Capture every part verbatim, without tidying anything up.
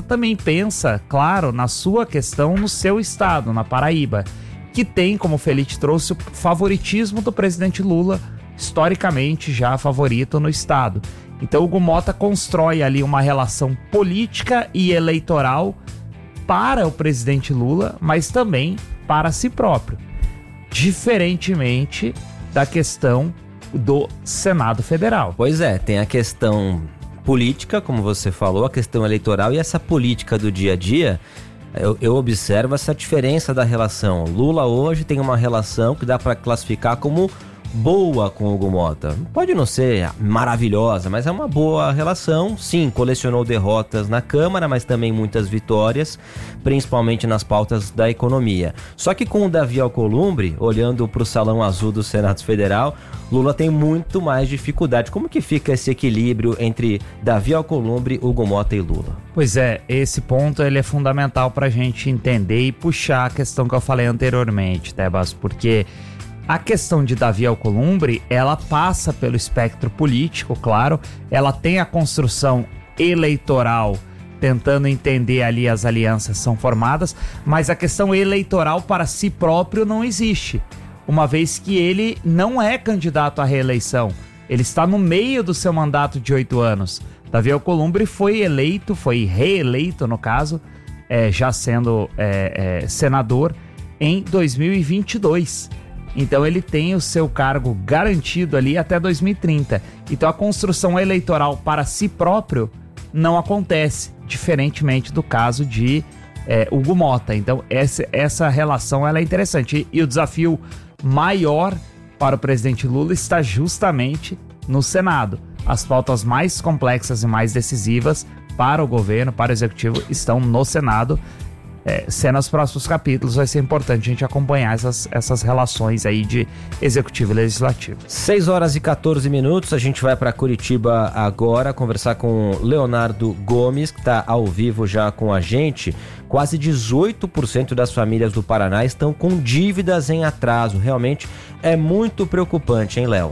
também pensa, claro, na sua questão, no seu estado, na Paraíba, que tem, como o Felite trouxe, o favoritismo do presidente Lula, historicamente já favorito no estado. Então o Hugo Motta constrói ali uma relação política e eleitoral para o presidente Lula, mas também para si próprio, diferentemente da questão do Senado Federal. Pois é, tem a questão política, como você falou, a questão eleitoral e essa política do dia a dia. Eu, eu observo essa diferença da relação. Lula hoje tem uma relação que dá para classificar como boa com o Hugo Motta. Pode não ser maravilhosa, mas é uma boa relação. Sim, colecionou derrotas na Câmara, mas também muitas vitórias, principalmente nas pautas da economia. Só que com o Davi Alcolumbre, olhando para o Salão Azul do Senado Federal, Lula tem muito mais dificuldade. Como que fica esse equilíbrio entre Davi Alcolumbre, Hugo Motta e Lula? Pois é, esse ponto ele é fundamental para a gente entender e puxar a questão que eu falei anteriormente, Tebas, porque a questão de Davi Alcolumbre, ela passa pelo espectro político, claro, ela tem a construção eleitoral, tentando entender ali as alianças são formadas, mas a questão eleitoral para si próprio não existe, uma vez que ele não é candidato à reeleição, ele está no meio do seu mandato de oito anos. Davi Alcolumbre foi eleito, foi reeleito no caso, é, já sendo é, é, senador em dois mil e vinte e dois. Então ele tem o seu cargo garantido ali até dois mil e trinta. Então a construção eleitoral para si próprio não acontece, diferentemente do caso de é, Hugo Motta. Então essa, essa relação ela é interessante. E, e o desafio maior para o presidente Lula está justamente no Senado. As pautas mais complexas e mais decisivas para o governo, para o executivo, estão no Senado. É, cenas próximos capítulos, vai ser importante a gente acompanhar essas, essas relações aí de executivo e legislativo. seis horas e catorze minutos, a gente vai para Curitiba agora conversar com Leonardo Gomes, que está ao vivo já com a gente. Quase dezoito por cento das famílias do Paraná estão com dívidas em atraso. Realmente é muito preocupante, hein, Léo?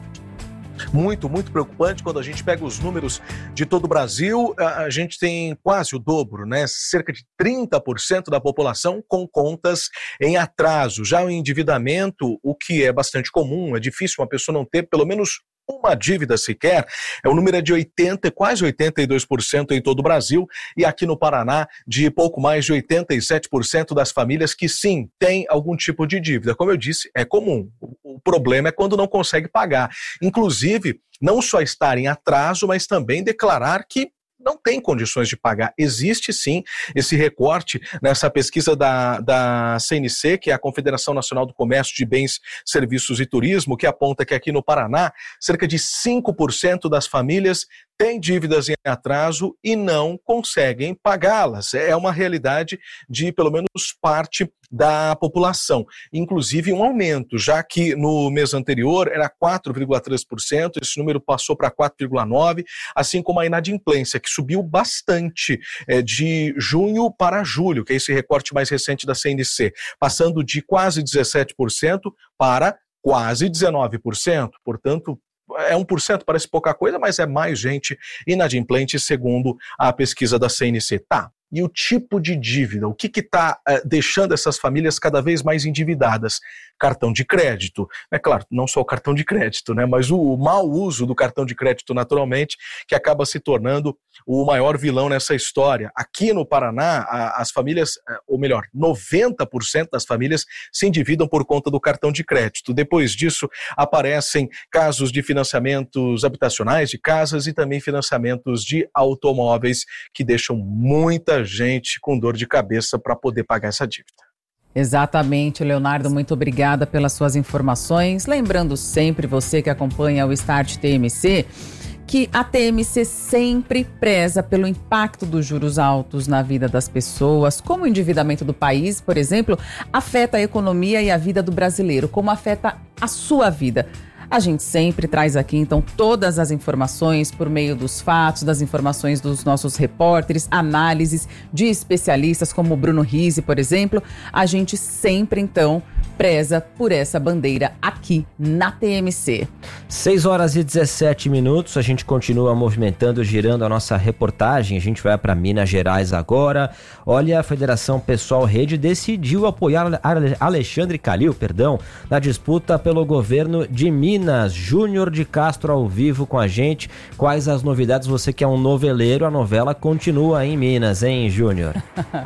Muito, muito preocupante. Quando a gente pega os números de todo o Brasil, a gente tem quase o dobro, né? Cerca de trinta por cento da população com contas em atraso. Já o endividamento, o que é bastante comum, é difícil uma pessoa não ter pelo menos uma dívida sequer, é o número é de oitenta, quase oitenta e dois por cento em todo o Brasil, e aqui no Paraná de pouco mais de oitenta e sete por cento das famílias que sim, têm algum tipo de dívida. Como eu disse, é comum. O problema é quando não consegue pagar. Inclusive, não só estar em atraso, mas também declarar que não tem condições de pagar. Existe sim esse recorte nessa pesquisa da, da C N C, que é a Confederação Nacional do Comércio de Bens, Serviços e Turismo, que aponta que aqui no Paraná, cerca de cinco por cento das famílias têm dívidas em atraso e não conseguem pagá-las. É uma realidade de pelo menos parte da população. Inclusive um aumento, já que no mês anterior era quatro vírgula três por cento, esse número passou para quatro vírgula nove por cento, assim como a inadimplência, que subiu bastante é, de junho para julho, que é esse recorte mais recente da C N C, passando de quase dezessete por cento para quase dezenove por cento. Portanto, é um por cento, parece pouca coisa, mas é mais gente inadimplente, segundo a pesquisa da C N C. Tá. E o tipo de dívida, o que está uh, deixando essas famílias cada vez mais endividadas? Cartão de crédito. É claro, não só o cartão de crédito, né? Mas o, o mau uso do cartão de crédito, naturalmente, que acaba se tornando o maior vilão nessa história. Aqui no Paraná, a, as famílias, ou melhor, noventa por cento das famílias se endividam por conta do cartão de crédito. Depois disso, aparecem casos de financiamentos habitacionais, de casas e também financiamentos de automóveis, que deixam muita gente com dor de cabeça para poder pagar essa dívida. Exatamente, Leonardo, muito obrigada pelas suas informações. Lembrando sempre, você que acompanha o Start T M C, que a T M C sempre preza pelo impacto dos juros altos na vida das pessoas, como o endividamento do país, por exemplo, afeta a economia e a vida do brasileiro, como afeta a sua vida. A gente sempre traz aqui, então, todas as informações por meio dos fatos, das informações dos nossos repórteres, análises de especialistas como o Bruno Rizzi, por exemplo. A gente sempre, então, preza por essa bandeira aqui na T M C. seis horas e dezessete minutos, a gente continua movimentando, girando a nossa reportagem. A gente vai para Minas Gerais agora. Olha, a Federação Pessoal Rede decidiu apoiar Alexandre Calil, perdão, na disputa pelo governo de Minas. Júnior de Castro ao vivo com a gente. Quais as novidades? Você que é um noveleiro, a novela continua em Minas, hein, Júnior?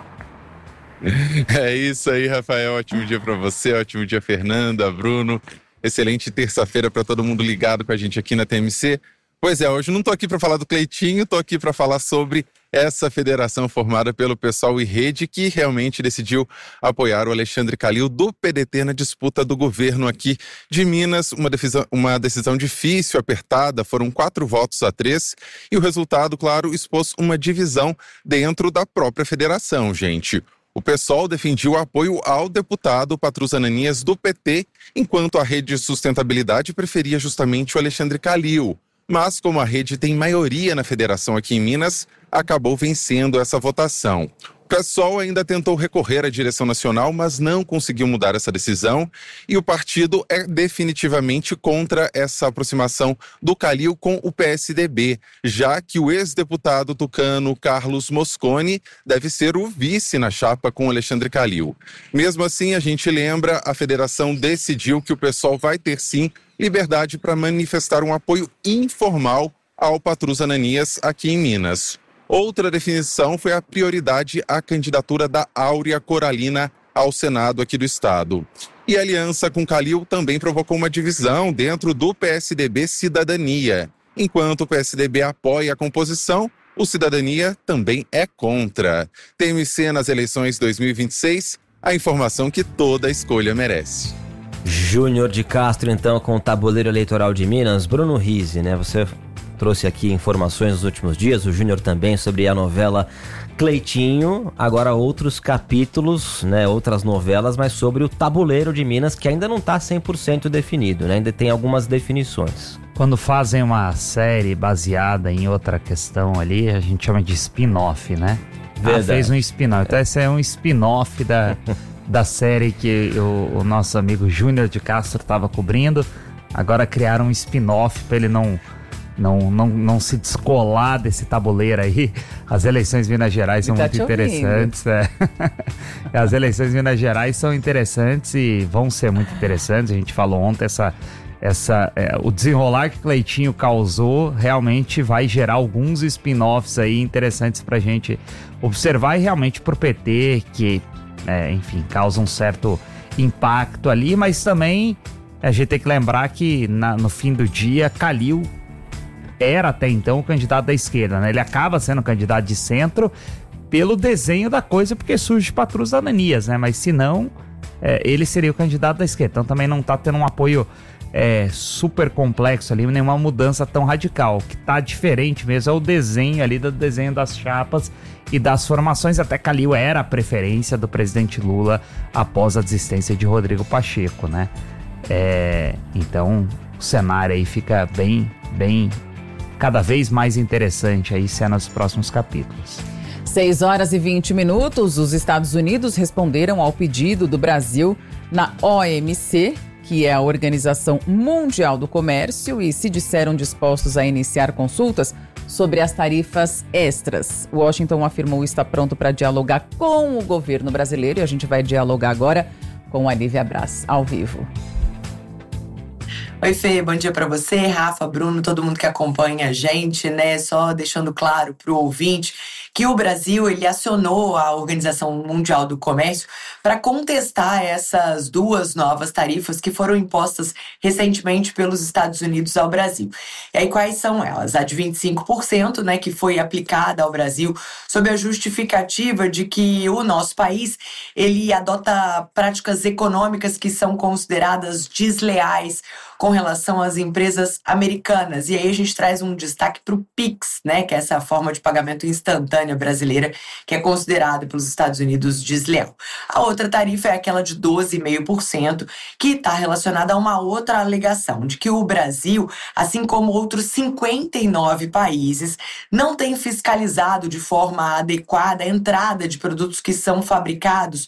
É isso aí, Rafael. Ótimo dia para você, ótimo dia, Fernanda, Bruno. Excelente terça-feira para todo mundo ligado com a gente aqui na T M C. Pois é, hoje não estou aqui para falar do Cleitinho, estou aqui para falar sobre essa federação formada pelo Pessoal e Rede, que realmente decidiu apoiar o Alexandre Calil do P D T na disputa do governo aqui de Minas. Uma decisão, uma decisão difícil, apertada, foram quatro votos a três, e o resultado, claro, expôs uma divisão dentro da própria federação, gente. O PSOL defendia o apoio ao deputado Patrus Ananias do P T, enquanto a Rede de Sustentabilidade preferia justamente o Alexandre Calil. Mas, como a Rede tem maioria na federação aqui em Minas, acabou vencendo essa votação. O PSOL ainda tentou recorrer à direção nacional, mas não conseguiu mudar essa decisão, e o partido é definitivamente contra essa aproximação do Calil com o P S D B, já que o ex-deputado tucano Carlos Mosconi deve ser o vice na chapa com Alexandre Calil. Mesmo assim, a gente lembra, a federação decidiu que o PSOL vai ter sim liberdade para manifestar um apoio informal ao Patrus Ananias aqui em Minas. Outra definição foi a prioridade à candidatura da Áurea Coralina ao Senado aqui do estado. E a aliança com Calil também provocou uma divisão dentro do P S D B Cidadania. Enquanto o P S D B apoia a composição, o Cidadania também é contra. T M C nas eleições dois mil e vinte e seis, a informação que toda escolha merece. Júnior de Castro, então, com o tabuleiro eleitoral de Minas. Bruno Rizzi, né? Você trouxe aqui informações nos últimos dias, o Júnior também, sobre a novela Cleitinho. Agora outros capítulos, né, outras novelas, mas sobre o tabuleiro de Minas, que ainda não está cem por cento definido, né, ainda tem algumas definições. Quando fazem uma série baseada em outra questão ali, a gente chama de spin-off, né? Verdade. Ah, fez um spin-off. Então esse é um spin-off da, da série que o, o nosso amigo Júnior de Castro estava cobrindo. Agora criaram um spin-off para ele não... Não, não, não se descolar desse tabuleiro aí. As eleições em Minas Gerais são tá muito interessantes. É. As eleições em Minas Gerais são interessantes e vão ser muito interessantes. A gente falou ontem, essa, essa, é, o desenrolar que Cleitinho causou realmente vai gerar alguns spin-offs aí interessantes pra gente observar, e realmente pro P T, que, é, enfim, causa um certo impacto ali, mas também a gente tem que lembrar que na, no fim do dia, Calil era até então o candidato da esquerda, né? Ele acaba sendo candidato de centro pelo desenho da coisa, porque surge Patrus Ananias, né? Mas se não, é, ele seria o candidato da esquerda. Então também não tá tendo um apoio é, super complexo ali, nenhuma mudança tão radical. O que tá diferente mesmo é o desenho ali, do desenho das chapas e das formações. Até Calil era a preferência do presidente Lula após a desistência de Rodrigo Pacheco, né? É, então o cenário aí fica bem, bem... cada vez mais interessante aí ser nos próximos capítulos. seis horas e vinte minutos, os Estados Unidos responderam ao pedido do Brasil na O M C, que é a Organização Mundial do Comércio, e se disseram dispostos a iniciar consultas sobre as tarifas extras. Washington afirmou estar pronto para dialogar com o governo brasileiro, e a gente vai dialogar agora com a Lívia Braz, ao vivo. Oi, Fê, bom dia para você, Rafa, Bruno, todo mundo que acompanha a gente, né? Só deixando claro para o ouvinte que o Brasil, ele acionou a Organização Mundial do Comércio para contestar essas duas novas tarifas que foram impostas recentemente pelos Estados Unidos ao Brasil. E aí, quais são elas? A de vinte e cinco por cento, né, que foi aplicada ao Brasil sob a justificativa de que o nosso país, ele adota práticas econômicas que são consideradas desleais com relação às empresas americanas. E aí a gente traz um destaque para o Pix, né, que é essa forma de pagamento instantânea brasileira, que é considerada pelos Estados Unidos desleal. A outra tarifa é aquela de doze vírgula cinco por cento, que está relacionada a uma outra alegação, de que o Brasil, assim como outros cinquenta e nove países, não tem fiscalizado de forma adequada a entrada de produtos que são fabricados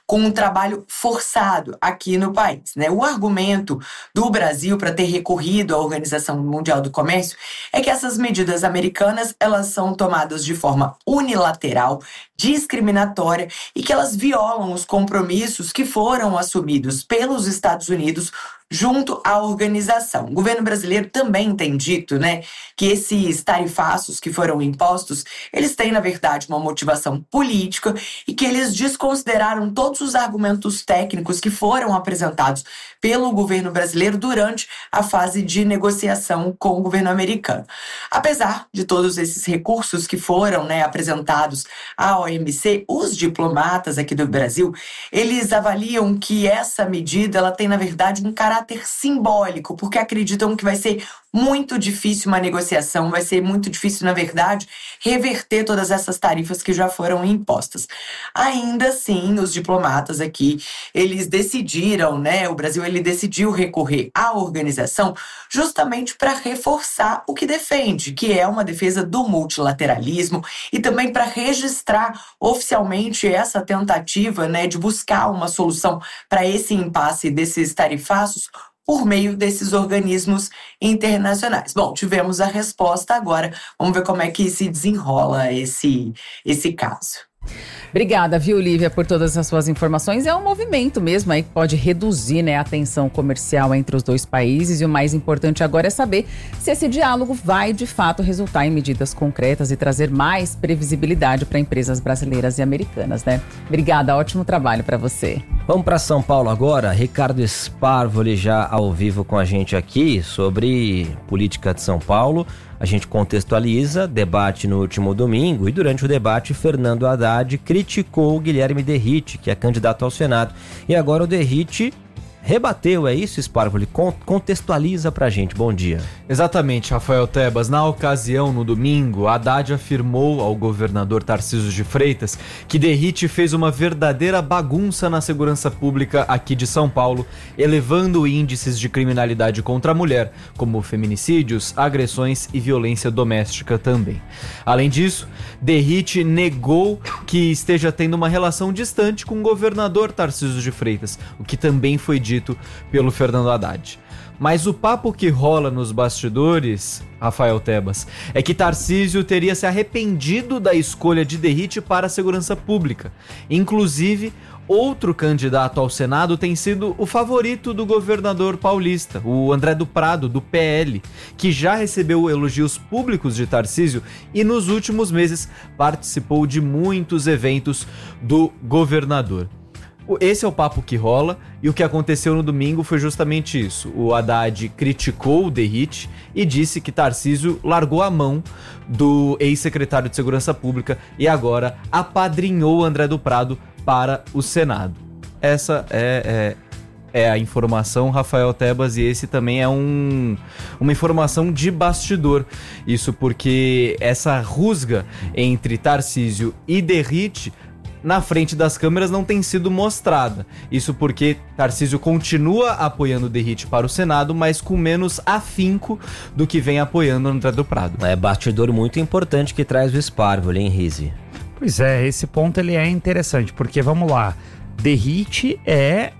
com um trabalho forçado aqui no país, né? O argumento do Brasil para ter recorrido à Organização Mundial do Comércio é que essas medidas americanas, elas são tomadas de forma unilateral, discriminatória e que elas violam os compromissos que foram assumidos pelos Estados Unidos junto à organização. O governo brasileiro também tem dito, né, que esses tarifaços que foram impostos, eles têm, na verdade, uma motivação política e que eles desconsideraram todos os argumentos técnicos que foram apresentados pelo governo brasileiro durante a fase de negociação com o governo americano. Apesar de todos esses recursos que foram, né, apresentados à O M C, os diplomatas aqui do Brasil, eles avaliam que essa medida, ela tem, na verdade, um caráter simbólico, porque acreditam que vai ser muito difícil uma negociação, vai ser muito difícil, na verdade, reverter todas essas tarifas que já foram impostas. Ainda assim, os diplomatas aqui, eles decidiram, né, o Brasil ele decidiu recorrer à organização justamente para reforçar o que defende, que é uma defesa do multilateralismo e também para registrar oficialmente essa tentativa, né, de buscar uma solução para esse impasse desses tarifaços por meio desses organismos internacionais. Bom, tivemos a resposta agora. Vamos ver como é que se desenrola esse, esse caso. Obrigada, viu, Lívia, por todas as suas informações. É um movimento mesmo aí que pode reduzir, né, a tensão comercial entre os dois países, e o mais importante agora é saber se esse diálogo vai, de fato, resultar em medidas concretas e trazer mais previsibilidade para empresas brasileiras e americanas, né? Obrigada, ótimo trabalho para você. Vamos para São Paulo agora. Ricardo Sparvoli já ao vivo com a gente aqui sobre política de São Paulo. A gente contextualiza, debate no último domingo, e durante o debate, Fernando Haddad criticou o Guilherme Derrite, que é candidato ao Senado. E agora o Derrite rebateu, é isso, Sparvoli? Contextualiza pra gente, bom dia. Exatamente, Rafael Tebas. Na ocasião, no domingo, Haddad afirmou ao governador Tarcísio de Freitas que Derrite fez uma verdadeira bagunça na segurança pública aqui de São Paulo, elevando índices de criminalidade contra a mulher, como feminicídios, agressões e violência doméstica também. Além disso, Derrite negou que esteja tendo uma relação distante com o governador Tarcísio de Freitas, o que também foi dito pelo Fernando Haddad. Mas o papo que rola nos bastidores, Rafael Tebas, é que Tarcísio teria se arrependido da escolha de Derrite para a segurança pública. Inclusive, outro candidato ao Senado tem sido o favorito do governador paulista, o André do Prado, do P L, que já recebeu elogios públicos de Tarcísio e nos últimos meses participou de muitos eventos do governador. Esse é o papo que rola, e o que aconteceu no domingo foi justamente isso. O Haddad criticou o Derrite e disse que Tarcísio largou a mão do ex-secretário de Segurança Pública e agora apadrinhou André do Prado para o Senado. Essa é, é, é a informação, Rafael Tebas, e esse também é um, uma informação de bastidor. Isso porque essa rusga entre Tarcísio e Derrite na frente das câmeras não tem sido mostrada. Isso porque Tarcísio continua apoiando o Derrite para o Senado, mas com menos afinco do que vem apoiando o André do Prado. É bastidor muito importante que traz o Sparvoli, hein, Rizzi? Pois é, esse ponto ele é interessante, porque vamos lá, Derrite é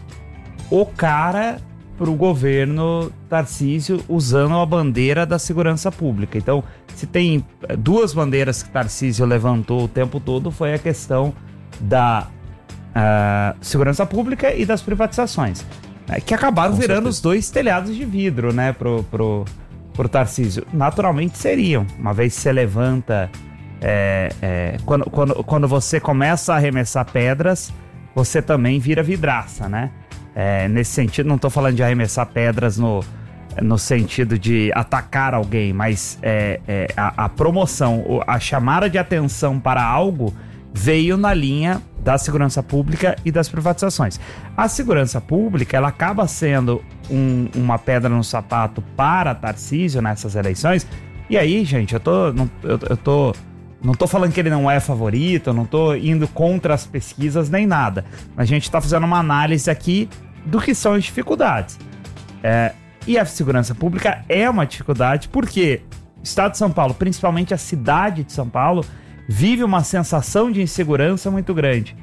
o cara pro governo Tarcísio usando a bandeira da segurança pública. Então, se tem duas bandeiras que Tarcísio levantou o tempo todo, foi a questão da uh, segurança pública e das privatizações, né, que acabaram Com virando certeza. os dois telhados de vidro, né, pro, pro, pro Tarcísio. Naturalmente seriam, uma vez que você levanta, é, é, quando, quando, quando você começa a arremessar pedras, você também vira vidraça, né? É, nesse sentido, não estou falando de arremessar pedras no, no sentido de atacar alguém, mas é, é, a, a promoção, a chamada de atenção para algo veio na linha da segurança pública e das privatizações. A segurança pública, ela acaba sendo um, uma pedra no sapato para Tarcísio nessas eleições. E aí, gente, eu tô, não, eu, eu tô, não tô falando que ele não é favorito, eu não tô indo contra as pesquisas nem nada. A gente tá fazendo uma análise aqui do que são as dificuldades. É, e a segurança pública é uma dificuldade porque o estado de São Paulo, principalmente a cidade de São Paulo, vive uma sensação de insegurança muito grande.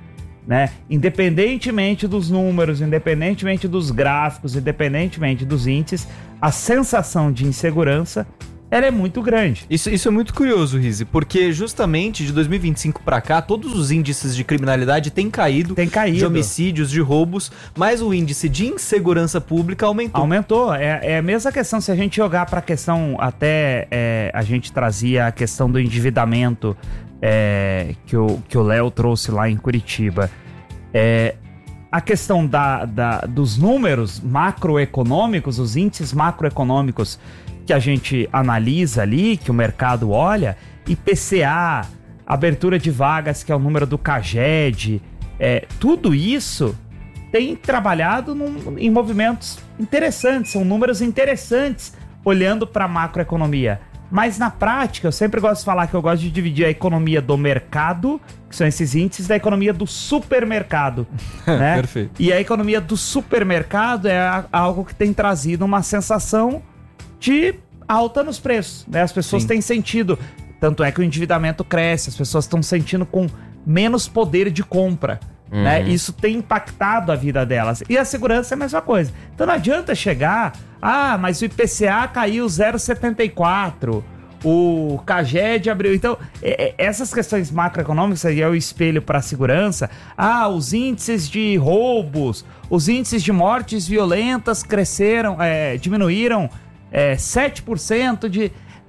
né? Independentemente dos números, independentemente dos gráficos, independentemente dos índices, a sensação de insegurança, ela é muito grande. Isso, isso é muito curioso, Rizzi, porque justamente de dois mil e vinte e cinco para cá, todos os índices de criminalidade têm caído, Tem caído. de homicídios, de roubos, mas o índice de insegurança pública aumentou. Aumentou. É, é a mesma questão, se a gente jogar para a questão, até é, a gente trazia a questão do endividamento é, que o que o Léo trouxe lá em Curitiba. É, a questão da, da, dos números macroeconômicos, os índices macroeconômicos que a gente analisa ali, que o mercado olha, I P C A, abertura de vagas, que é o número do CAGED, é, tudo isso tem trabalhado num, em movimentos interessantes, são números interessantes olhando para a macroeconomia. Mas na prática, eu sempre gosto de falar que eu gosto de dividir a economia do mercado, que são esses índices, da economia do supermercado. Né? Perfeito. E a economia do supermercado é a, algo que tem trazido uma sensação de alta nos preços, né? As pessoas Sim. têm sentido, tanto é que o endividamento cresce, as pessoas estão sentindo com menos poder de compra, uhum. né? Isso tem impactado a vida delas. E a segurança é a mesma coisa. Então não adianta chegar, ah, mas o I P C A caiu zero vírgula setenta e quatro, o CAGED abriu. Então, é, é, essas questões macroeconômicas aí é o espelho para a segurança. Ah, os índices de roubos, os índices de mortes violentas cresceram, é, diminuíram É, sete por cento de...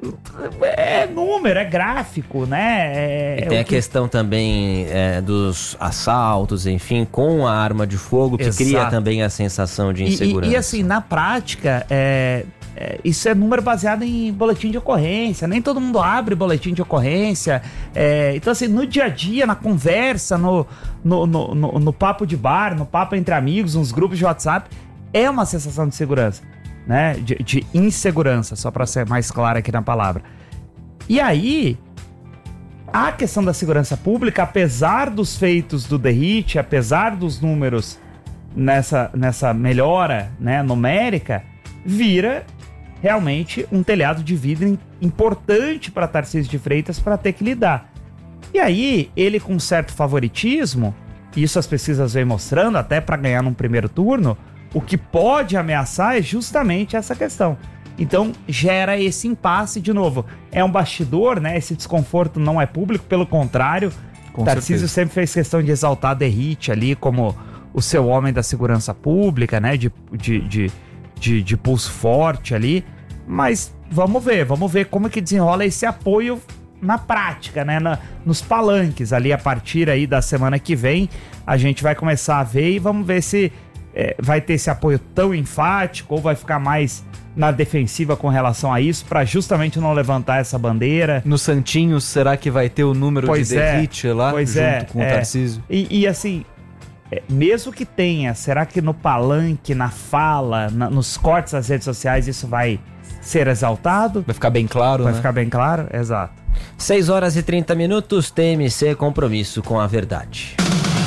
É número, é gráfico, né? É, e tem é a que... questão também é, dos assaltos, enfim, com a arma de fogo, que Exato. Cria também a sensação de insegurança. E, e, e assim, na prática, é, é, isso é número baseado em boletim de ocorrência. Nem todo mundo abre boletim de ocorrência. É, então, assim, no dia a dia, na conversa, no, no, no, no, no papo de bar, no papo entre amigos, nos grupos de WhatsApp, é uma sensação de segurança. Né, de, de insegurança, só para ser mais claro aqui na palavra. E aí, a questão da segurança pública, apesar dos feitos do D E R I T, apesar dos números nessa, nessa melhora, né, numérica, vira realmente um telhado de vidro importante para Tarcísio de Freitas para ter que lidar. E aí, ele com certo favoritismo, isso as pesquisas vêm mostrando, até para ganhar num primeiro turno, o que pode ameaçar é justamente essa questão. Então, gera esse impasse de novo. É um bastidor, né? Esse desconforto não é público, pelo contrário. Com Tarcísio certeza. sempre fez questão de exaltar D E R I T ali como o seu homem da segurança pública, né? De, de, de, de, de pulso forte ali. Mas vamos ver, vamos ver como que desenrola esse apoio na prática, né? Na, nos palanques ali a partir aí da semana que vem. A gente vai começar a ver e vamos ver se É, vai ter esse apoio tão enfático ou vai ficar mais na defensiva com relação a isso, para justamente não levantar essa bandeira. No Santinho, será que vai ter o número Pois de é, D E R I T lá, pois junto é, com é. o Tarcísio? E, e assim, é, mesmo que tenha, será que no palanque, na fala, na, nos cortes das redes sociais, isso vai ser exaltado? Vai ficar bem claro, Vai né? ficar bem claro? Exato. seis horas e trinta minutos, T M C, compromisso com a verdade.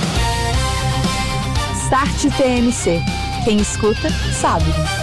Start T M C. Quem escuta, sabe.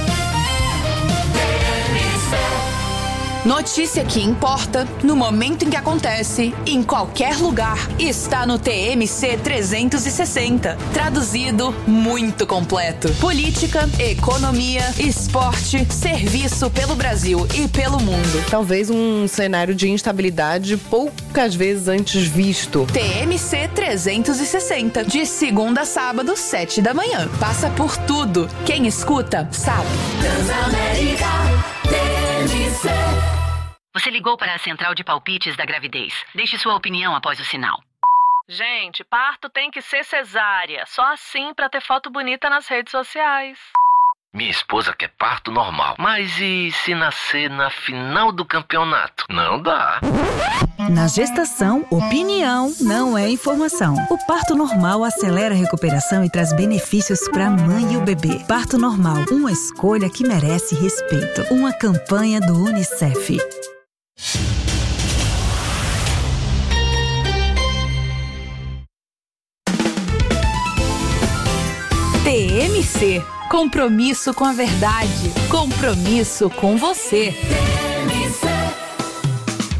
Notícia que importa, no momento em que acontece, em qualquer lugar, está no T M C trezentos e sessenta. Traduzido, muito completo. Política, economia, esporte, serviço pelo Brasil e pelo mundo. Talvez um cenário de instabilidade poucas vezes antes visto. T M C trezentos e sessenta, de segunda a sábado, sete da manhã. Passa por tudo. Quem escuta, sabe. Transamérica T M C. Você ligou para a central de palpites da gravidez. Deixe sua opinião após o sinal. Gente, parto tem que ser cesárea. Só assim pra ter foto bonita nas redes sociais. Minha esposa quer parto normal. Mas e se nascer na final do campeonato? Não dá. Na gestação, opinião não é informação. O parto normal acelera a recuperação e traz benefícios para a mãe e o bebê. Parto normal, uma escolha que merece respeito. Uma campanha do Unicef. T M C. Compromisso com a verdade. Compromisso com você.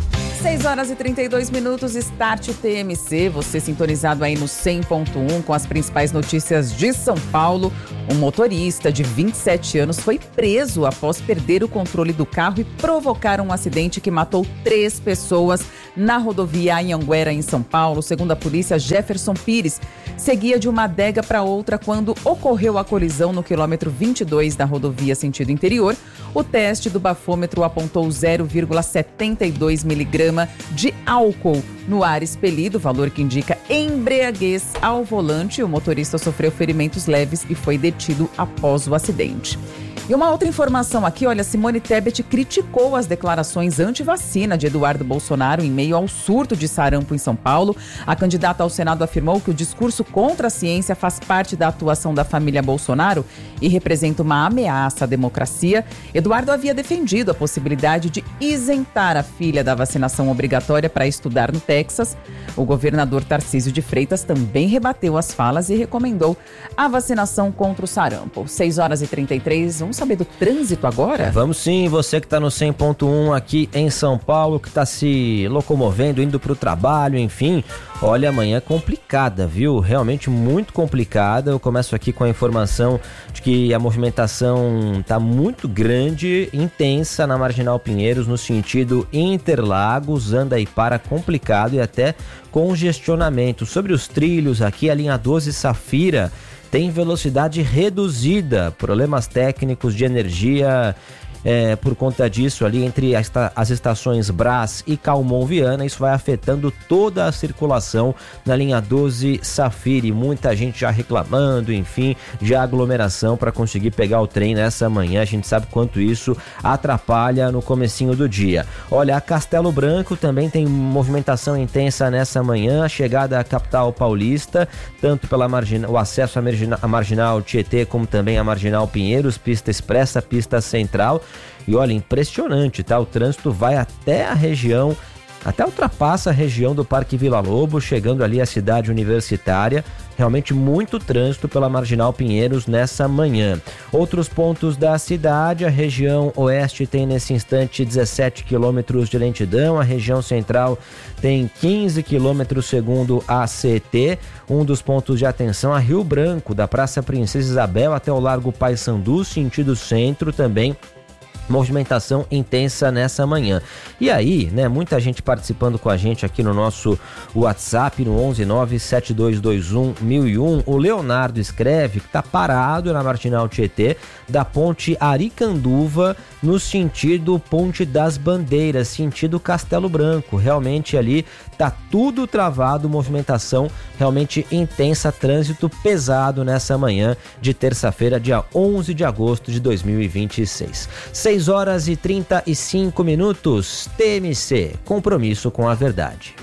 seis horas e trinta e dois minutos, Start T M C, você sintonizado aí no cem ponto um com as principais notícias de São Paulo. Um motorista de vinte e sete anos foi preso após perder o controle do carro e provocar um acidente que matou três pessoas na rodovia Anhanguera, em São Paulo. Segundo a polícia, Jefferson Pires seguia de uma adega para outra quando ocorreu a colisão no quilômetro vinte e dois da rodovia sentido interior. O teste do bafômetro apontou zero vírgula setenta e dois miligrama de álcool no ar expelido, valor que indica embriaguez ao volante. O motorista sofreu ferimentos leves e foi detido após o acidente. E uma outra informação aqui, olha, Simone Tebet criticou as declarações anti-vacina de Eduardo Bolsonaro em meio ao surto de sarampo em São Paulo. A candidata ao Senado afirmou que o discurso contra a ciência faz parte da atuação da família Bolsonaro e representa uma ameaça à democracia. Eduardo havia defendido a possibilidade de isentar a filha da vacinação obrigatória para estudar no Texas. O governador Tarcísio de Freitas também rebateu as falas e recomendou a vacinação contra o sarampo. seis horas e trinta e três, vamos saber do trânsito agora? Vamos sim, você que está no cem ponto um aqui em São Paulo, que está se locomovendo, indo para o trabalho, enfim. Olha, amanhã é complicada, viu? Realmente muito complicada. Eu começo aqui com a informação de que a movimentação está muito grande, intensa na Marginal Pinheiros, no sentido Interlagos, Andaipara complicado e até congestionamento. Sobre os trilhos aqui, a linha doze Safira tem velocidade reduzida, problemas técnicos de energia é, por conta disso ali entre as, as estações Brás e Calmon Viana. Isso vai afetando toda a circulação na linha doze Safira, e muita gente já reclamando, enfim, de aglomeração para conseguir pegar o trem nessa manhã. A gente sabe quanto isso atrapalha no comecinho do dia. Olha, a Castelo Branco também tem movimentação intensa nessa manhã, a chegada à capital paulista, tanto pela marginal, o acesso à marginal, à marginal Tietê, como também a Marginal Pinheiros, pista expressa, pista central. E olha, impressionante, tá? O trânsito vai até a região, até ultrapassa a região do Parque Vila Lobo, chegando ali à cidade universitária. Realmente muito trânsito pela Marginal Pinheiros nessa manhã. Outros pontos da cidade, a região oeste tem nesse instante dezessete quilômetros de lentidão, a região central tem quinze quilômetros segundo a C T. Um dos pontos de atenção, a Rio Branco, da Praça Princesa Isabel até o Largo Paissandu, sentido centro, também movimentação intensa nessa manhã. E aí, né, muita gente participando com a gente aqui no nosso WhatsApp, no onze nove sete dois dois um mil e um. O Leonardo escreve que tá parado na Marginal Tietê, da ponte Aricanduva, no sentido Ponte das Bandeiras, sentido Castelo Branco. Realmente ali tá tudo travado, movimentação realmente intensa, trânsito pesado nessa manhã de terça-feira, dia onze de agosto de dois mil e vinte e seis. seis horas e trinta e cinco minutos, T M C, compromisso com a verdade.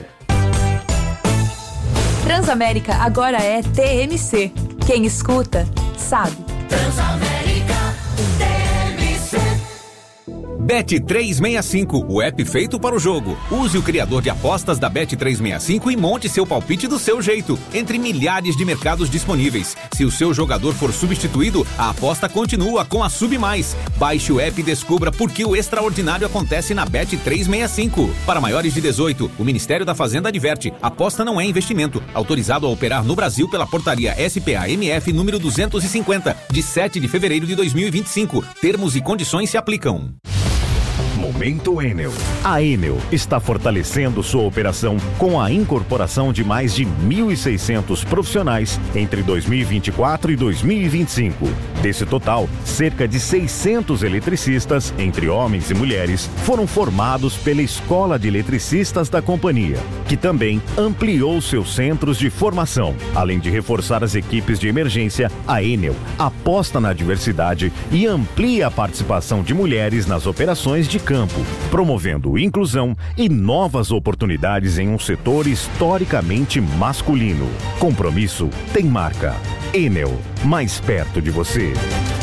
Transamérica agora é T M C. Quem escuta, sabe. Transamérica, T M C. Bet trezentos e sessenta e cinco, o app feito para o jogo. Use o criador de apostas da Bet trezentos e sessenta e cinco e monte seu palpite do seu jeito, entre milhares de mercados disponíveis. Se o seu jogador for substituído, a aposta continua com a Sub Mais. Baixe o app e descubra por que o extraordinário acontece na Bet trezentos e sessenta e cinco. Para maiores de dezoito, o Ministério da Fazenda adverte: aposta não é investimento. Autorizado a operar no Brasil pela portaria S P A M F número duzentos e cinquenta, de sete de fevereiro de dois mil e vinte e cinco. Termos e condições se aplicam. Momento Enel. A Enel está fortalecendo sua operação com a incorporação de mais de mil e seiscentos profissionais entre dois mil e vinte e quatro e dois mil e vinte e cinco. Desse total, cerca de seiscentos eletricistas, entre homens e mulheres, foram formados pela Escola de Eletricistas da companhia, que também ampliou seus centros de formação. Além de reforçar as equipes de emergência, a Enel aposta na diversidade e amplia a participação de mulheres nas operações de campo, promovendo inclusão e novas oportunidades em um setor historicamente masculino. Compromisso tem marca. Enel, mais perto de você.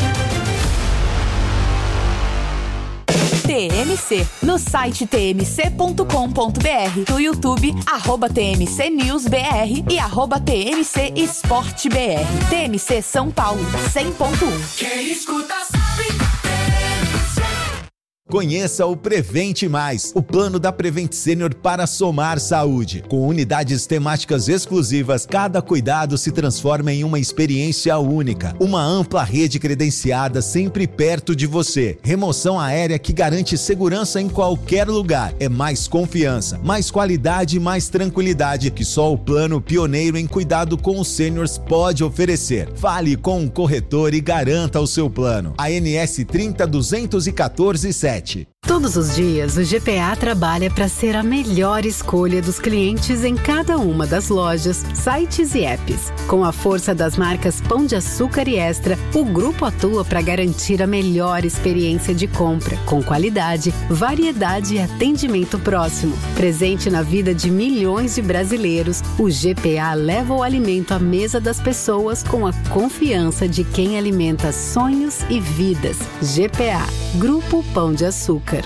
T M C, no site t m c ponto com ponto b r, no YouTube, arroba T M C News B R e arroba T M C Esporte B R. T M C São Paulo, cem ponto um. Quem escuta sabe. Conheça o Prevente Mais, o plano da Prevent Senior para somar saúde. Com unidades temáticas exclusivas, cada cuidado se transforma em uma experiência única. Uma ampla rede credenciada sempre perto de você. Remoção aérea que garante segurança em qualquer lugar. É mais confiança, mais qualidade e mais tranquilidade que só o plano pioneiro em cuidado com os sêniors pode oferecer. Fale com o corretor e garanta o seu plano. A N S trinta duzentos e quatorze sete. Todos os dias, o G P A trabalha para ser a melhor escolha dos clientes em cada uma das lojas, sites e apps. Com a força das marcas Pão de Açúcar e Extra, o grupo atua para garantir a melhor experiência de compra, com qualidade, variedade e atendimento próximo. Presente na vida de milhões de brasileiros, o G P A leva o alimento à mesa das pessoas com a confiança de quem alimenta sonhos e vidas. G P A, Grupo Pão de Açúcar.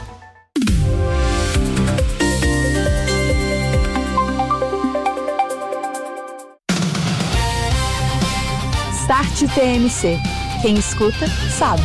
Start T M C. Quem escuta, sabe.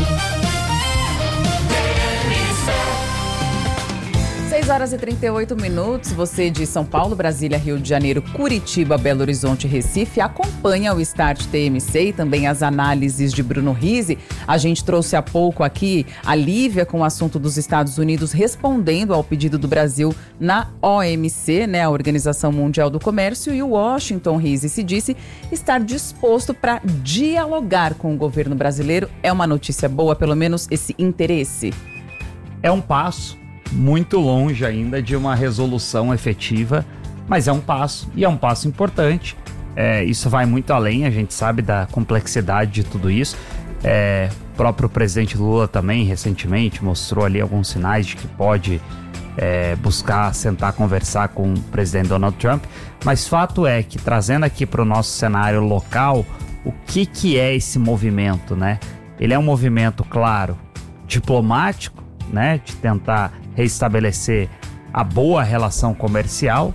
seis horas e trinta e oito minutos, você de São Paulo, Brasília, Rio de Janeiro, Curitiba, Belo Horizonte e Recife acompanha o Start T M C e também as análises de Bruno Rizzi. A gente trouxe há pouco aqui a Lívia com o assunto dos Estados Unidos respondendo ao pedido do Brasil na O M C, né, a Organização Mundial do Comércio, e o Washington, Rizzi, se disse estar disposto para dialogar com o governo brasileiro. É uma notícia boa, pelo menos esse interesse? É um passo. Muito longe ainda de uma resolução efetiva, mas é um passo, e é um passo importante. É, isso vai muito além, a gente sabe da complexidade de tudo isso. É, o próprio presidente Lula também, recentemente, mostrou ali alguns sinais de que pode é, buscar sentar, conversar com o presidente Donald Trump, mas fato é que, trazendo aqui para o nosso cenário local, o que, que é esse movimento, né? Ele é um movimento, claro, diplomático, né, de tentar reestabelecer a boa relação comercial,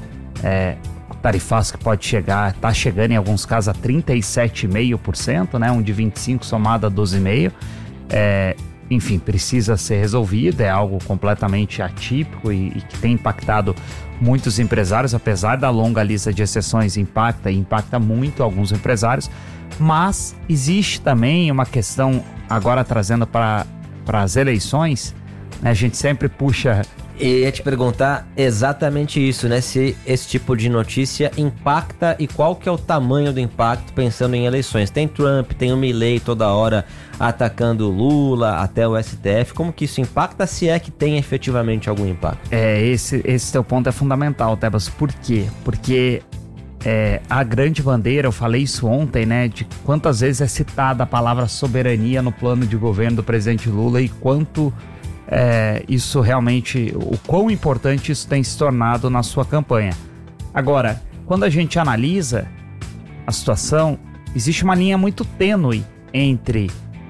é, o tarifaço que pode chegar, está chegando em alguns casos a trinta e sete vírgula cinco por cento, né, um de vinte e cinco somado a doze vírgula cinco por cento, é, enfim, precisa ser resolvido, é algo completamente atípico e, e que tem impactado muitos empresários, apesar da longa lista de exceções, impacta e impacta muito alguns empresários, mas existe também uma questão, agora trazendo para para as eleições, né, a gente sempre puxa... E ia te perguntar exatamente isso, né? Se esse tipo de notícia impacta e qual que é o tamanho do impacto pensando em eleições. Tem Trump, tem o Milley toda hora atacando o Lula, até o S T F. Como que isso impacta, se é que tem efetivamente algum impacto? É, esse, esse teu ponto é fundamental, Tebas. Por quê? Porque é, a grande bandeira, eu falei isso ontem, né? De quantas vezes é citada a palavra soberania no plano de governo do presidente Lula e quanto... É, isso realmente, o quão importante isso tem se tornado na sua campanha. Agora, quando a gente analisa a situação, existe uma linha muito tênue entre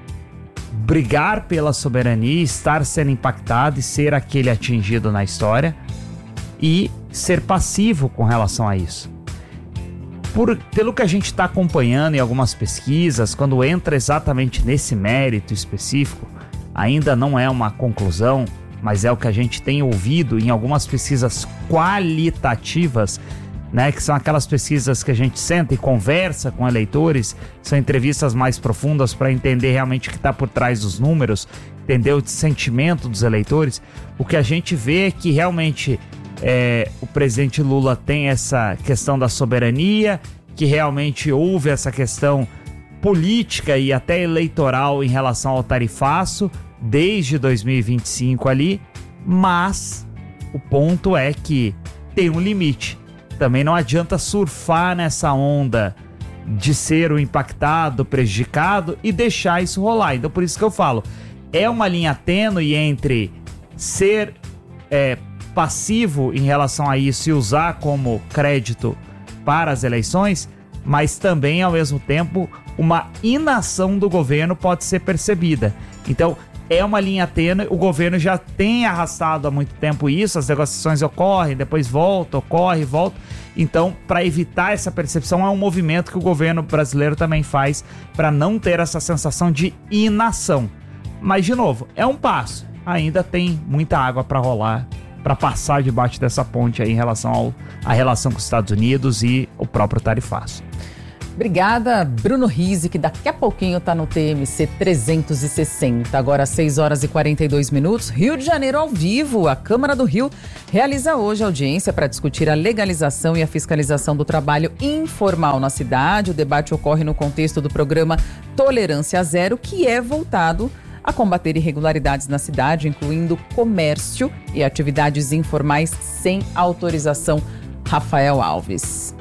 brigar pela soberania, estar sendo impactado e ser aquele atingido na história, e ser passivo com relação a isso. Por, pelo que a gente está acompanhando em algumas pesquisas, quando entra exatamente nesse mérito específico, ainda não é uma conclusão, mas é o que a gente tem ouvido em algumas pesquisas qualitativas, né, que são aquelas pesquisas que a gente senta e conversa com eleitores, são entrevistas mais profundas para entender realmente o que está por trás dos números, entender o sentimento dos eleitores. O que a gente vê é que realmente é, o presidente Lula tem essa questão da soberania, que realmente houve essa questão política e até eleitoral em relação ao tarifaço desde dois mil e vinte e cinco ali, mas o ponto é que tem um limite. Também não adianta surfar nessa onda de ser o impactado, prejudicado e deixar isso rolar. Então por isso que eu falo, é uma linha tênue entre ser é, passivo em relação a isso e usar como crédito para as eleições, mas também ao mesmo tempo uma inação do governo pode ser percebida. Então, é uma linha tênue, o governo já tem arrastado há muito tempo isso, as negociações ocorrem, depois volta, ocorre, volta. Então, para evitar essa percepção, é um movimento que o governo brasileiro também faz para não ter essa sensação de inação. Mas, de novo, é um passo. ainda tem muita água para rolar, para passar debaixo dessa ponte aí em relação à relação com os Estados Unidos e o próprio tarifaço. Obrigada, Bruno Rizzi, que daqui a pouquinho está no T M C trezentos e sessenta. Agora, seis horas e quarenta e dois minutos, Rio de Janeiro ao vivo. A Câmara do Rio realiza hoje audiência para discutir a legalização e a fiscalização do trabalho informal na cidade. O debate ocorre no contexto do programa Tolerância Zero, que é voltado a combater irregularidades na cidade, incluindo comércio e atividades informais sem autorização. Rafael Alves.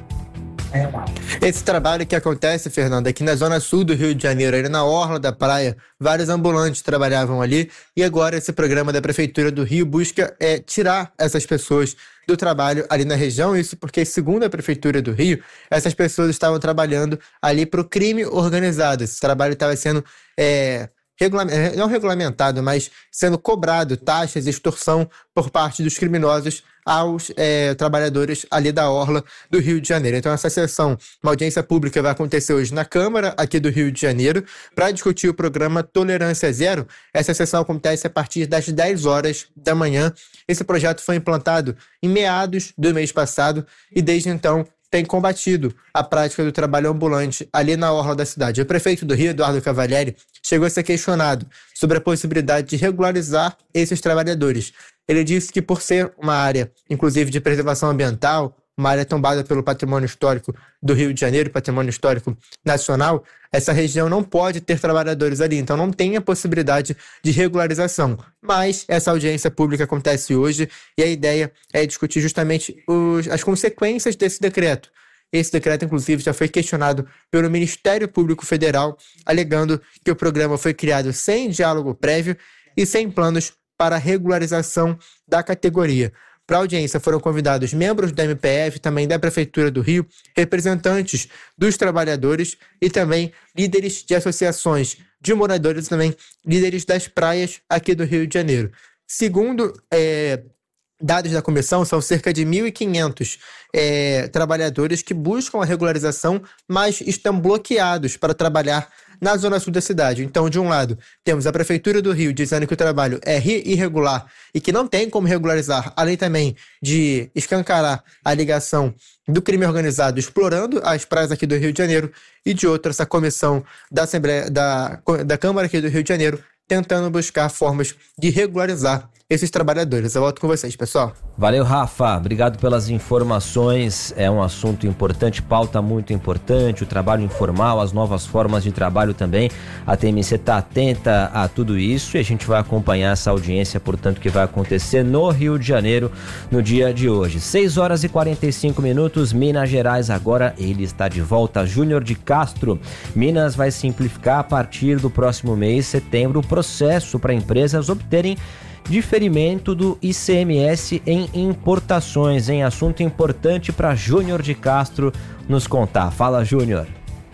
Esse trabalho que acontece, Fernanda, aqui na zona sul do Rio de Janeiro, ali na orla da praia, vários ambulantes trabalhavam ali e agora esse programa da Prefeitura do Rio busca é, tirar essas pessoas do trabalho ali na região, isso porque, segundo a Prefeitura do Rio, essas pessoas estavam trabalhando ali para o crime organizado. Esse trabalho estava sendo... É, Regula- não regulamentado, mas sendo cobrado taxas e extorsão por parte dos criminosos aos é, trabalhadores ali da orla do Rio de Janeiro. Então essa sessão, uma audiência pública vai acontecer hoje na Câmara aqui do Rio de Janeiro para discutir o programa Tolerância Zero. Essa sessão acontece a partir das dez horas da manhã. Esse projeto foi implantado em meados do mês passado e desde então tem combatido a prática do trabalho ambulante ali na orla da cidade. O prefeito do Rio, Eduardo Cavalieri, chegou a ser questionado sobre a possibilidade de regularizar esses trabalhadores. Ele disse que por ser uma área, inclusive, de preservação ambiental, uma área tombada pelo patrimônio histórico do Rio de Janeiro, patrimônio histórico nacional, essa região não pode ter trabalhadores ali, então não tem a possibilidade de regularização. Mas essa audiência pública acontece hoje e a ideia é discutir justamente os, as consequências desse decreto. Esse decreto, inclusive, já foi questionado pelo Ministério Público Federal, alegando que o programa foi criado sem diálogo prévio e sem planos para a regularização da categoria. Para a audiência foram convidados membros da M P F, também da Prefeitura do Rio, representantes dos trabalhadores e também líderes de associações de moradores e também líderes das praias aqui do Rio de Janeiro. Segundo é, dados da comissão, são cerca de mil e quinhentos é, trabalhadores que buscam a regularização, mas estão bloqueados para trabalhar na zona sul da cidade. Então, de um lado, temos a Prefeitura do Rio dizendo que o trabalho é irregular e que não tem como regularizar, além também de escancarar a ligação do crime organizado, explorando as praias aqui do Rio de Janeiro, e de outro, essa comissão da Assembleia, da, da Câmara aqui do Rio de Janeiro, tentando buscar formas de regularizar esses trabalhadores. Eu volto com vocês, pessoal. Valeu, Rafa. Obrigado pelas informações. É um assunto importante, pauta muito importante, o trabalho informal, as novas formas de trabalho também. A T M C está atenta a tudo isso e a gente vai acompanhar essa audiência, portanto, que vai acontecer no Rio de Janeiro no dia de hoje. seis horas e quarenta e cinco minutos, Minas Gerais agora, ele está de volta. Júnior de Castro. Minas vai simplificar a partir do próximo mês, setembro, o processo para empresas obterem diferimento do I C M S em importações, em assunto importante para Júnior de Castro nos contar. Fala, Júnior.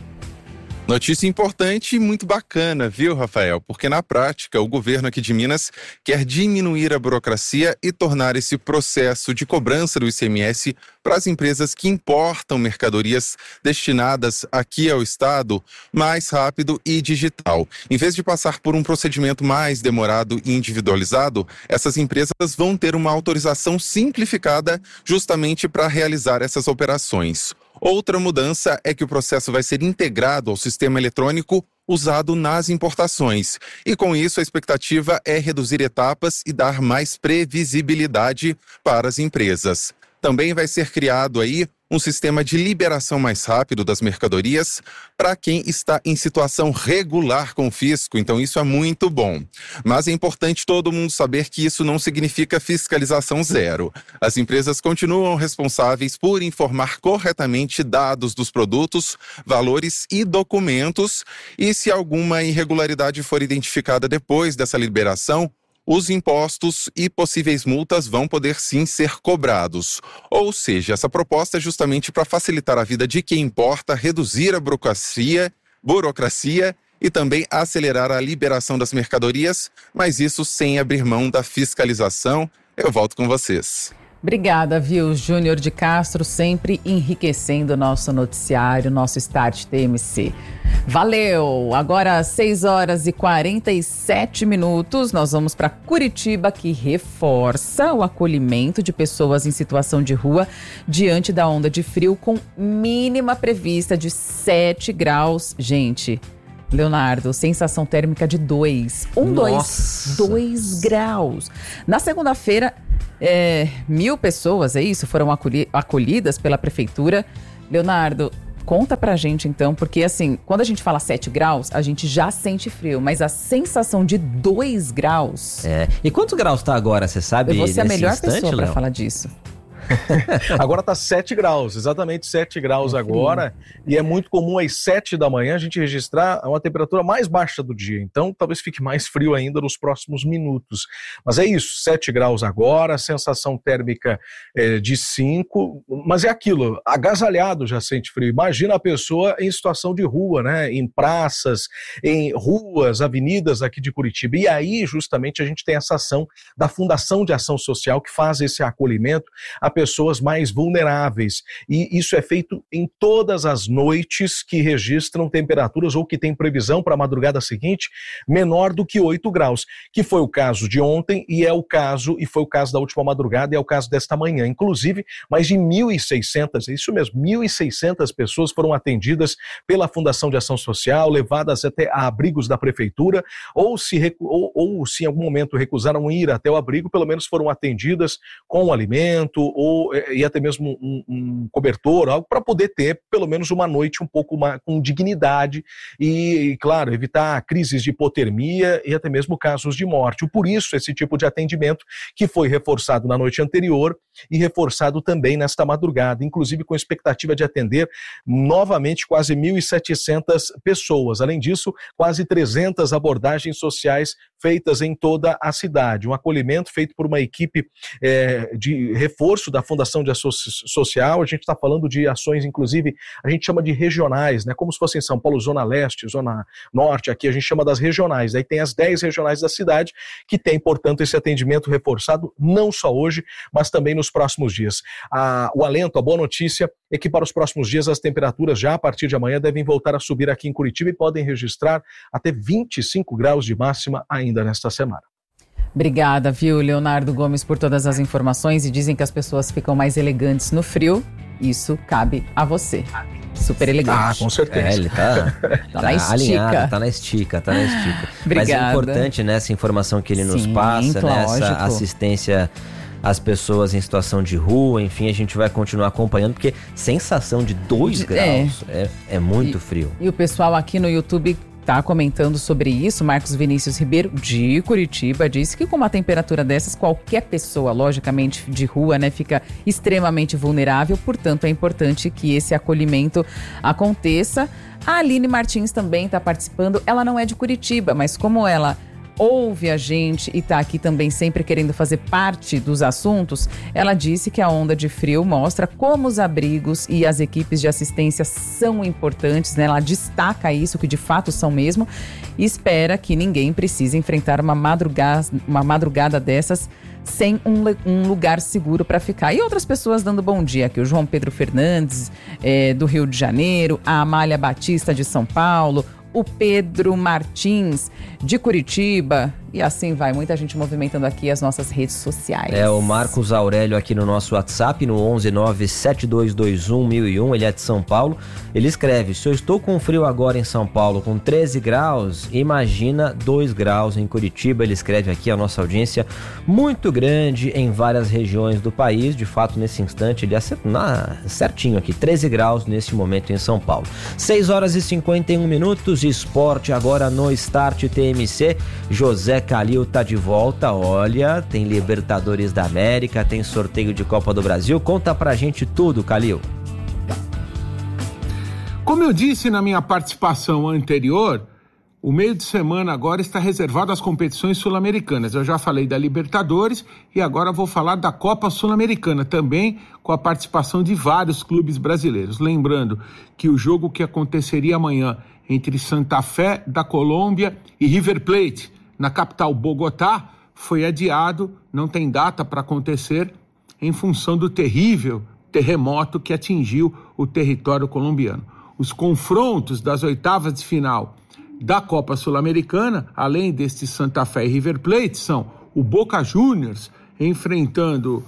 Notícia importante e muito bacana, viu, Rafael? Porque na prática o governo aqui de Minas quer diminuir a burocracia e tornar esse processo de cobrança do I C M S para as empresas que importam mercadorias destinadas aqui ao estado mais rápido e digital. Em vez de passar por um procedimento mais demorado e individualizado, essas empresas vão ter uma autorização simplificada justamente para realizar essas operações. Outra mudança é que o processo vai ser integrado ao sistema eletrônico usado nas importações. E com isso a expectativa é reduzir etapas e dar mais previsibilidade para as empresas. Também vai ser criado aí um sistema de liberação mais rápido das mercadorias para quem está em situação regular com o fisco, então isso é muito bom. Mas é importante todo mundo saber que isso não significa fiscalização zero. As empresas continuam responsáveis por informar corretamente dados dos produtos, valores e documentos, e se alguma irregularidade for identificada depois dessa liberação, os impostos e possíveis multas vão poder sim ser cobrados. Ou seja, essa proposta é justamente para facilitar a vida de quem importa, reduzir a burocracia, burocracia e também acelerar a liberação das mercadorias, mas isso sem abrir mão da fiscalização. Eu volto com vocês. Obrigada, viu, Júnior de Castro, sempre enriquecendo o nosso noticiário, nosso Start T M C. Valeu! Agora, seis horas e quarenta e sete minutos, nós vamos para Curitiba, que reforça o acolhimento de pessoas em situação de rua diante da onda de frio, com mínima prevista de sete graus. Gente, Leonardo, sensação térmica de dois. Um, dois, dois graus. Na segunda-feira, é, mil pessoas, é isso? Foram acolhi- acolhidas pela prefeitura. Leonardo, conta pra gente então, porque assim, quando a gente fala sete graus, a gente já sente frio, mas a sensação de dois graus... É. E quantos graus tá agora, você sabe? Eu vou ser a melhor instante, pessoa pra Léo? falar disso. Agora tá sete graus, exatamente sete graus agora, e é muito comum às sete da manhã a gente registrar uma temperatura mais baixa do dia, então talvez fique mais frio ainda nos próximos minutos. Mas é isso, sete graus agora, sensação térmica é, de cinco, mas é aquilo, agasalhado já sente frio. Imagina a pessoa em situação de rua, né, em praças, em ruas, avenidas aqui de Curitiba, e aí justamente a gente tem essa ação da Fundação de Ação Social que faz esse acolhimento a pessoas mais vulneráveis, e isso é feito em todas as noites que registram temperaturas ou que tem previsão para a madrugada seguinte menor do que oito graus, que foi o caso de ontem e é o caso, e foi o caso da última madrugada e é o caso desta manhã. Inclusive, mais de mil e seiscentas, é isso mesmo, mil e seiscentas pessoas foram atendidas pela Fundação de Ação Social, levadas até a abrigos da prefeitura, ou se, recu- ou, ou se em algum momento recusaram ir até o abrigo, pelo menos foram atendidas com alimento ou e até mesmo um, um cobertor, algo para poder ter pelo menos uma noite um pouco mais, com dignidade e, claro, evitar crises de hipotermia e até mesmo casos de morte. Por isso, esse tipo de atendimento que foi reforçado na noite anterior e reforçado também nesta madrugada, inclusive com expectativa de atender novamente quase mil e setecentas pessoas. Além disso, quase trezentas abordagens sociais feitas em toda a cidade. Um acolhimento feito por uma equipe é, de reforço da Fundação de Ação Social. A gente está falando de ações, inclusive, a gente chama de regionais, né? Como se fosse em São Paulo, Zona Leste, Zona Norte, aqui a gente chama das regionais. Aí tem as dez regionais da cidade que tem, portanto, esse atendimento reforçado, não só hoje, mas também nos próximos dias. A, o alento, a boa notícia é que para os próximos dias as temperaturas já a partir de amanhã devem voltar a subir aqui em Curitiba e podem registrar até vinte e cinco graus de máxima ainda nesta semana. Obrigada, viu, Leonardo Gomes, por todas as informações. E dizem que as pessoas ficam mais elegantes no frio. Isso cabe a você. Super elegante. Ah, com certeza. É, ele tá, tá na estica. alinhado, tá na estica, tá na estica. Obrigada. Mas é importante, né, essa informação que ele nos Sim, passa, né, essa lógico. assistência às pessoas em situação de rua, enfim, a gente vai continuar acompanhando, porque sensação de dois É. graus é, é muito E- frio. E o pessoal aqui no YouTube tá comentando sobre isso. Marcos Vinícius Ribeiro, de Curitiba, disse que com uma temperatura dessas, qualquer pessoa, logicamente, de rua, né, fica extremamente vulnerável. Portanto, é importante que esse acolhimento aconteça. A Aline Martins também está participando. Ela não é de Curitiba, mas como ela ouve a gente e está aqui também sempre querendo fazer parte dos assuntos, ela disse que a onda de frio mostra como os abrigos e as equipes de assistência são importantes, né? Ela destaca isso, que de fato são mesmo, e espera que ninguém precise enfrentar uma madrugada, uma madrugada dessas sem um, le- um lugar seguro para ficar. E outras pessoas dando bom dia aqui, o João Pedro Fernandes, eh, do Rio de Janeiro, a Amália Batista, de São Paulo, o Pedro Martins, de Curitiba, e assim vai, muita gente movimentando aqui as nossas redes sociais. É, o Marcos Aurélio aqui no nosso WhatsApp, no onze nove sete dois dois um mil e um, ele é de São Paulo. Ele escreve: se eu estou com frio agora em São Paulo com treze graus, imagina dois graus em Curitiba. Ele escreve aqui a nossa audiência muito grande em várias regiões do país. De fato, nesse instante, ele acertou na, certinho aqui, treze graus nesse momento em São Paulo. seis horas e cinquenta e um minutos, esporte agora no Start T M C. José Calil tá de volta, olha, tem Libertadores da América, tem sorteio de Copa do Brasil. Conta pra gente tudo, Calil. Como eu disse na minha participação anterior, o meio de semana agora está reservado às competições sul-americanas. Eu já falei da Libertadores e agora vou falar da Copa Sul-Americana, também com a participação de vários clubes brasileiros. Lembrando que o jogo que aconteceria amanhã entre Santa Fé da Colômbia e River Plate, na capital Bogotá, foi adiado, não tem data para acontecer, em função do terrível terremoto que atingiu o território colombiano. Os confrontos das oitavas de final da Copa Sul-Americana, além deste Santa Fé e River Plate, são o Boca Juniors enfrentando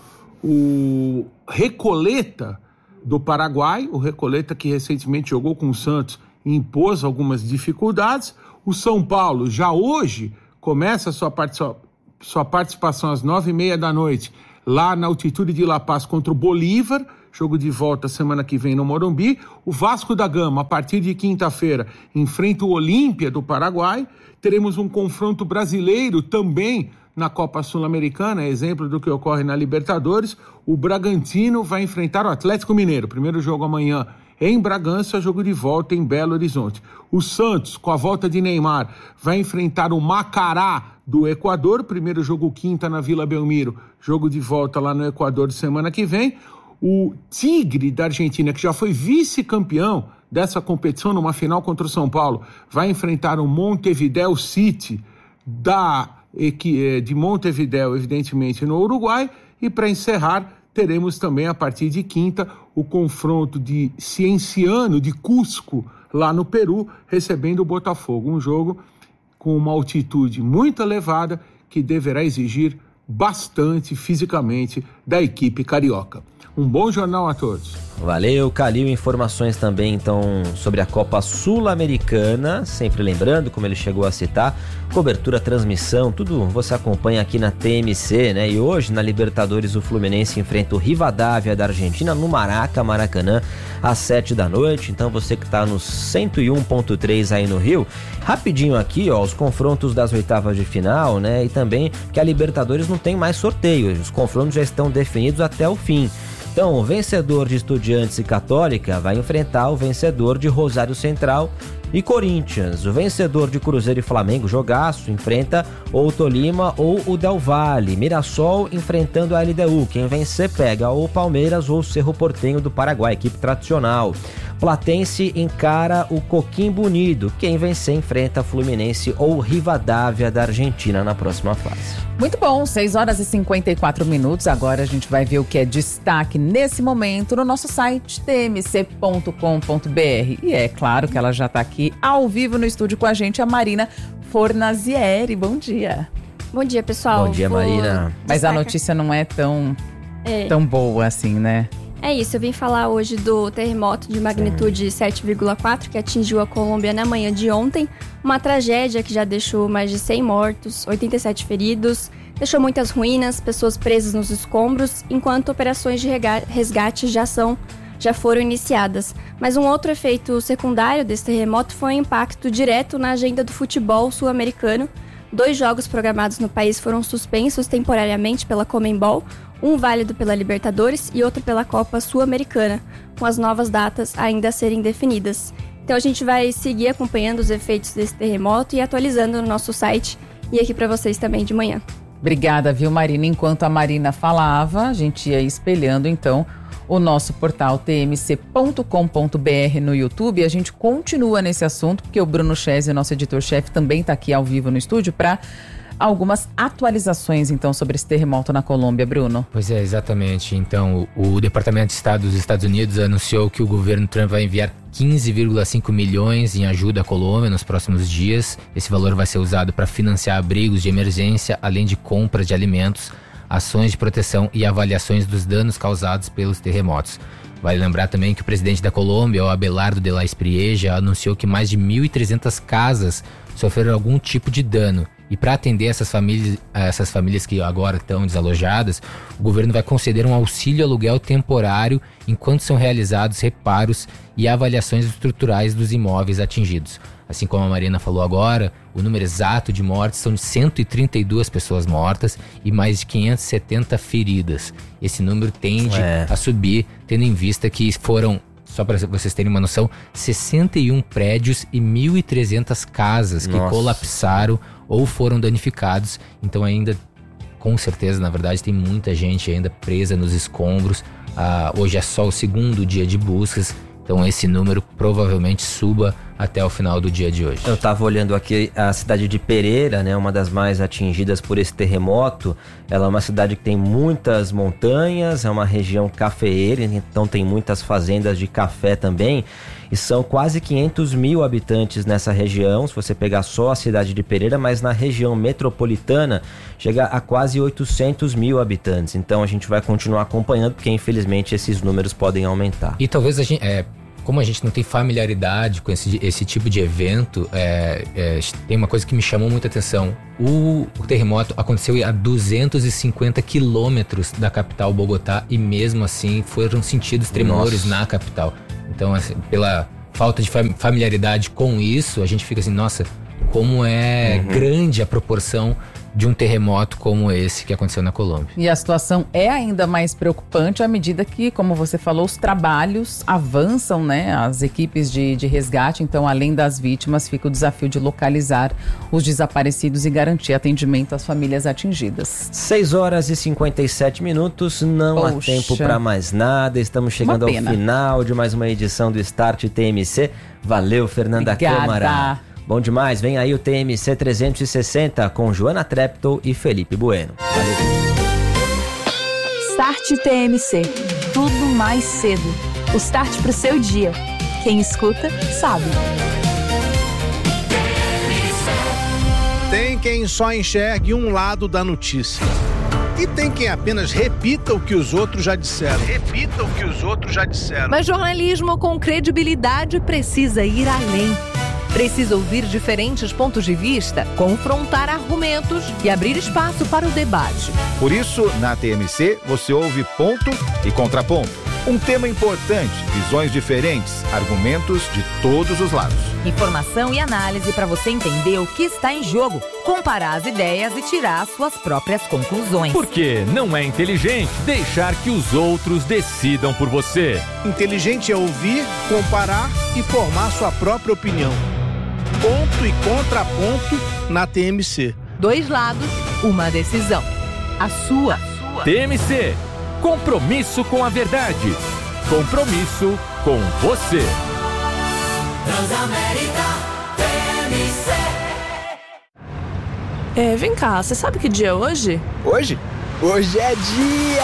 o Recoleta do Paraguai, o Recoleta que recentemente jogou com o Santos e impôs algumas dificuldades. O São Paulo já hoje começa a sua, participa- sua participação às nove e meia da noite lá na altitude de La Paz contra o Bolívar, jogo de volta semana que vem no Morumbi. O Vasco da Gama, a partir de quinta-feira, enfrenta o Olímpia do Paraguai. Teremos um confronto brasileiro também na Copa Sul-Americana, exemplo do que ocorre na Libertadores. O Bragantino vai enfrentar o Atlético Mineiro. Primeiro jogo amanhã em Bragança, jogo de volta em Belo Horizonte. O Santos, com a volta de Neymar, vai enfrentar o Macará do Equador. Primeiro jogo quinta na Vila Belmiro, jogo de volta lá no Equador semana que vem. O Tigre da Argentina, que já foi vice-campeão dessa competição numa final contra o São Paulo, vai enfrentar o Montevideo City da, de Montevideo, evidentemente, no Uruguai. E para encerrar, teremos também, a partir de quinta, o confronto de Cienciano, de Cusco, lá no Peru, recebendo o Botafogo. Um jogo com uma altitude muito elevada que deverá exigir bastante fisicamente da equipe carioca. Um bom jornal a todos. Valeu, Calil. Informações também, então, sobre a Copa Sul-Americana. Sempre lembrando, como ele chegou a citar, cobertura, transmissão, tudo você acompanha aqui na T M C, né? E hoje, na Libertadores, o Fluminense enfrenta o Rivadavia da Argentina no Maraca, Maracanã, às sete da noite. Então, você que está no cento e um ponto três aí no Rio, rapidinho aqui, ó, os confrontos das oitavas de final, né? E também que a Libertadores não tem mais sorteio, os confrontos já estão definidos até o fim. Então, o vencedor de Estudiantes e Católica vai enfrentar o vencedor de Rosário Central e Corinthians. O vencedor de Cruzeiro e Flamengo, jogaço, enfrenta ou o Tolima ou o Del Valle. Mirassol enfrentando a L D U. Quem vencer pega ou o Palmeiras ou o Cerro Porteño do Paraguai, equipe tradicional. Platense encara o Coquimbo Unido. Quem vencer enfrenta Fluminense ou Rivadavia da Argentina na próxima fase. Muito bom, seis horas e cinquenta e quatro minutos. Agora a gente vai ver o que é destaque nesse momento no nosso site t m c ponto com ponto b r. E é claro que ela já está aqui ao vivo no estúdio com a gente, a Marina Fornazieri. Bom dia. Bom dia, pessoal. Bom dia, Vou Marina. Mas a notícia não é tão, é. tão boa assim, né? É isso, eu vim falar hoje do terremoto de magnitude sete vírgula quatro que atingiu a Colômbia na manhã de ontem. Uma tragédia que já deixou mais de cem mortos, oitenta e sete feridos, deixou muitas ruínas, pessoas presas nos escombros, enquanto operações de resgate já, são, já foram iniciadas. Mas um outro efeito secundário desse terremoto foi o impacto direto na agenda do futebol sul-americano. Dois jogos programados no país foram suspensos temporariamente pela Conmebol, um válido pela Libertadores e outro pela Copa Sul-Americana, com as novas datas ainda a serem definidas. Então a gente vai seguir acompanhando os efeitos desse terremoto e atualizando no nosso site e aqui para vocês também de manhã. Obrigada, viu, Marina? Enquanto a Marina falava, a gente ia espelhando, então, o nosso portal t m c ponto com ponto b r no YouTube. A gente continua nesse assunto, porque o Bruno Chese, nosso editor-chefe, também está aqui ao vivo no estúdio para algumas atualizações, então, sobre esse terremoto na Colômbia, Bruno. Pois é, exatamente. Então, o, o Departamento de Estado dos Estados Unidos anunciou que o governo Trump vai enviar quinze vírgula cinco milhões em ajuda à Colômbia nos próximos dias. Esse valor vai ser usado para financiar abrigos de emergência, além de compras de alimentos, ações de proteção e avaliações dos danos causados pelos terremotos. Vale lembrar também que o presidente da Colômbia, o Abelardo de la Espriella, anunciou que mais de mil e trezentas casas sofreram algum tipo de dano. E para atender essas famílias, essas famílias que agora estão desalojadas, o governo vai conceder um auxílio aluguel temporário enquanto são realizados reparos e avaliações estruturais dos imóveis atingidos. Assim como a Marina falou agora, o número exato de mortes são de cento e trinta e duas pessoas mortas e mais de quinhentas e setenta feridas. Esse número tende é. a subir, tendo em vista que foram, só para vocês terem uma noção, sessenta e um prédios e mil e trezentas casas que Nossa. colapsaram ou foram danificados. Então ainda, com certeza, na verdade, tem muita gente ainda presa nos escombros. Ah, hoje é só o segundo dia de buscas, então esse número provavelmente suba até o final do dia de hoje. Eu estava olhando aqui a cidade de Pereira, né, uma das mais atingidas por esse terremoto. Ela é uma cidade que tem muitas montanhas, é uma região cafeeira, então tem muitas fazendas de café também. E são quase quinhentos mil habitantes nessa região, se você pegar só a cidade de Pereira, mas na região metropolitana chega a quase oitocentos mil habitantes. Então a gente vai continuar acompanhando, porque infelizmente esses números podem aumentar. E talvez a gente... É... Como a gente não tem familiaridade com esse, esse tipo de evento, é, é, tem uma coisa que me chamou muita atenção. O, o terremoto aconteceu a duzentos e cinquenta quilômetros da capital Bogotá e mesmo assim foram sentidos tremores na capital. Então, assim, pela falta de familiaridade com isso, a gente fica assim, nossa, como é uhum. grande a proporção de um terremoto como esse que aconteceu na Colômbia. E a situação é ainda mais preocupante à medida que, como você falou, os trabalhos avançam, né? As equipes de, de resgate, então, além das vítimas, fica o desafio de localizar os desaparecidos e garantir atendimento às famílias atingidas. seis horas e cinquenta e sete minutos, não Poxa. há tempo para mais nada. Estamos chegando ao final de mais uma edição do Start T M C. Valeu, Fernanda Obrigada. Câmara. Bom demais, vem aí o T M C trezentos e sessenta com Joana Treptow e Felipe Bueno. Valeu. Start T M C, tudo mais cedo. O start pro seu dia. Quem escuta, sabe. Tem quem só enxergue um lado da notícia. E tem quem apenas repita o que os outros já disseram. Repita o que os outros já disseram. Mas jornalismo com credibilidade precisa ir além. Precisa ouvir diferentes pontos de vista, confrontar argumentos e abrir espaço para o debate. Por isso, na T M C, você ouve ponto e contraponto. Um tema importante, visões diferentes, argumentos de todos os lados. Informação e análise para você entender o que está em jogo, comparar as ideias e tirar suas próprias conclusões. Porque não é inteligente deixar que os outros decidam por você. Inteligente é ouvir, comparar e formar sua própria opinião. Ponto e contraponto na T M C. Dois lados, uma decisão. A sua. A sua. T M C. Compromisso com a verdade. Compromisso com você. Transamérica T M C. É, vem cá, você sabe que dia é hoje? Hoje? Hoje é dia